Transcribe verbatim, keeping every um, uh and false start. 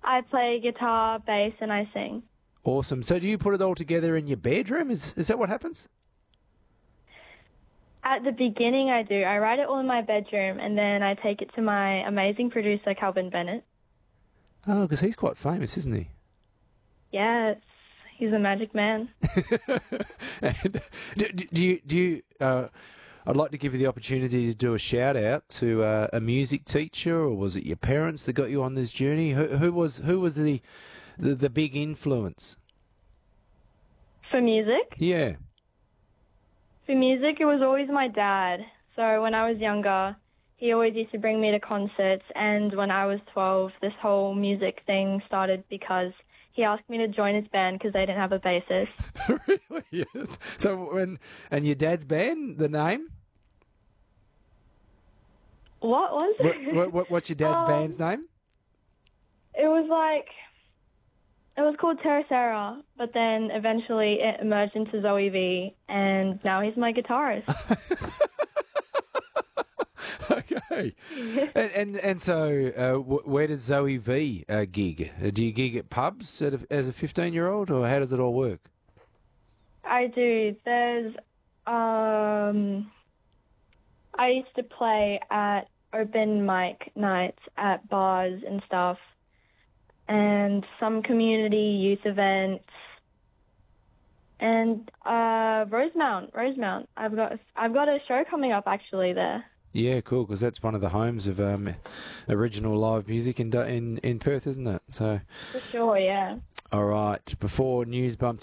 I play guitar, bass, and I sing. Awesome. So do you put it all together in your bedroom? Is is that what happens? At the beginning, I do. I write it all in my bedroom, and then I take it to my amazing producer, Calvin Bennett. Oh, because he's quite famous, isn't he? Yes, he's a magic man. And do, do you... Do you uh, I'd like to give you the opportunity to do a shout-out to uh, a music teacher, or was it your parents that got you on this journey? Who, who was who was the, the the big influence? For music? Yeah. For music, it was always my dad. So when I was younger, he always used to bring me to concerts, and when I was twelve, this whole music thing started because he asked me to join his band because they didn't have a bassist. Really? Yes. So when and your dad's band, the name? What was it? What, what, what's your dad's um, band's name? It was like, it was called Terracera, but then eventually it emerged into Zoe V, and now he's my guitarist. Okay. and, and and so, uh, w- where does Zoe V uh, gig? Uh, do you gig at pubs at a, as a fifteen-year-old, or how does it all work? I do. There's, um, I used to play at open mic nights at bars and stuff, and some community youth events, and uh, Rosemount. Rosemount. I've got I've got a show coming up actually there. Yeah, cool, because that's one of the homes of um, original live music in in in Perth, isn't it? So, For sure, yeah. all right. Before News Bump